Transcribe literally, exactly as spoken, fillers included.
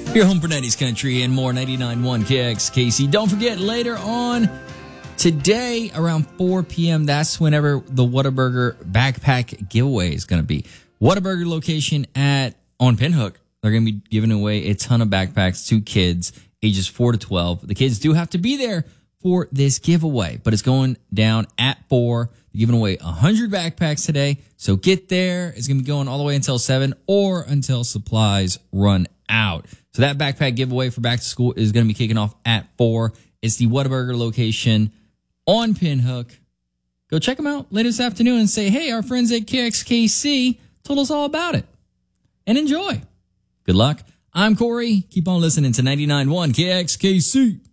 Your home for nineties country and more. Ninety-nine point one K X K C. Don't forget, later on today around four p.m., that's whenever the Whataburger backpack giveaway is going to be. Whataburger location at on Pinhook. They're going to be giving away a ton of backpacks to kids ages four to twelve. The kids do have to be there for this giveaway, but it's going down at four. They're giving away one hundred backpacks today, so get there. It's going to be going all the way until seven or until supplies run out. So that backpack giveaway for back to school is going to be kicking off at four. It's the Whataburger location on Pinhook. Go check them out later this afternoon and say, hey, our friends at K X K C told us all about it. And enjoy. Good luck. I'm Corey. Keep on listening to ninety-nine point one K X K C.